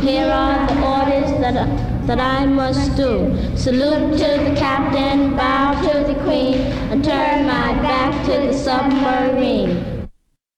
here are the orders that I must do. Salute to the captain, bow to the queen, and turn my back to the submarine.